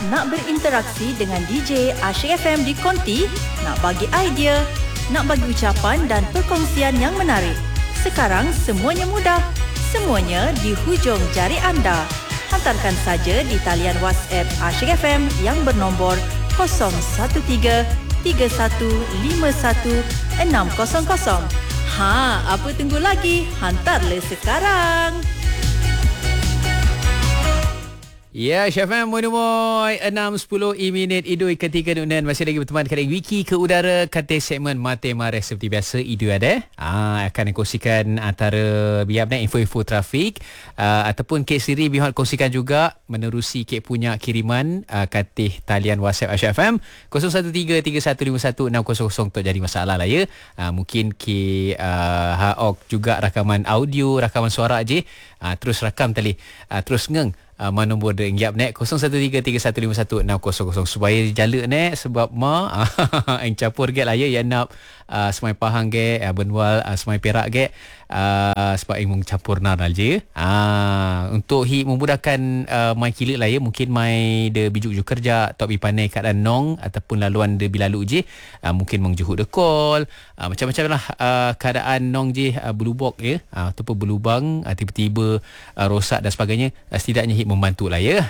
Nak berinteraksi dengan DJ Asyik FM di Konti? Nak bagi idea? Nak bagi ucapan dan perkongsian yang menarik? Sekarang semuanya mudah. Semuanya di hujung jari anda. Hantarkan saja di talian WhatsApp Asyik FM yang bernombor 013-3151-600. Apa tunggu lagi? Hantarlah sekarang. Ya, Syafam Monomoy 6.10 minit Idul ketiga Nunan masih lagi berteman kadang wiki ke udara kata segmen Mate Mare seperti biasa Idul ada akan kongsikan antara biar info-info trafik ataupun kek siri biar kongsikan juga menerusi kek punya kiriman katih talian WhatsApp Syafam 0133151600 untuk jadi masalah lah ya. Mungkin ke haok juga rakaman audio, rakaman suara je terus rakam tali terus ngeng nombor dia ingjap nek 0133151600 supaya jala nek sebab yang campur get lah ya yang nak semai Pahang get benwal semai Perak get sebab yang campur nar je untuk memudahkan mai kilik lah ya mungkin mai de bijuk kerja tok bi pandai keadaan nong ataupun laluan de bilalu je mungkin mengjuhut de call macam-macam lah keadaan nong je berlubak ya ataupun berlubang tiba-tiba rosak dan sebagainya setidaknya membantu lah ya.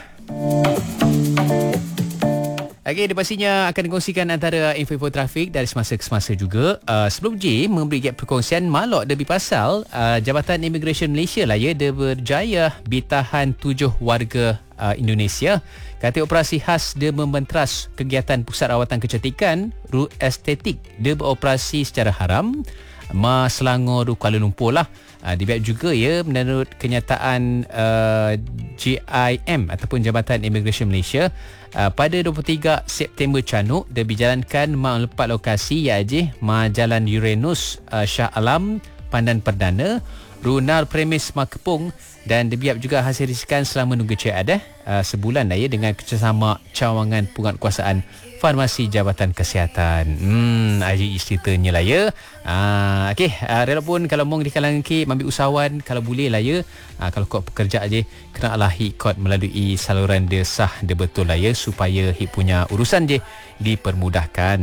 Okey, dia pastinya akan dikongsikan antara info-info trafik dari semasa ke semasa juga. Sebelum je memberi gap perkongsian malok lebih pasal Jabatan Immigration Malaysia lah ya dia berjaya bitahan 7 warga Indonesia. Kata operasi khas dia membentras kegiatan pusat rawatan kecantikan Root Estetik. Dia beroperasi secara haram Selangor Kuala Lumpur lah. Dibiak juga ya menurut kenyataan JIM ataupun Jabatan Immigration Malaysia pada 23 September canuk dia dijalankan empat lokasi iaitu Jalan Uranus Shah Alam Pandan Perdana Runar Premis Makepung dan dibiak juga hasil risikan selama nunggu ada sebulan dah ya dengan kerjasama cawangan penguatkuasaan Farmasi Jabatan Kesihatan. Aji ceritanya lah ya. Okey, rela pun kalau mong di kalangan ke ambil usahawan kalau boleh lah ya. Kalau kau pekerja aje kena lah hikot melalui saluran dia sah dia betul lah ya supaya hik punya urusan je dipermudahkan.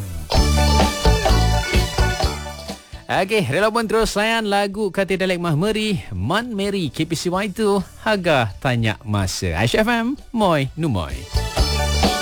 Okey, rela pun terus layan lagu kata Dalek Mahmeri Man Meri KPCY itu Haga Tanya Masa Aisyah FM Moy Numoy.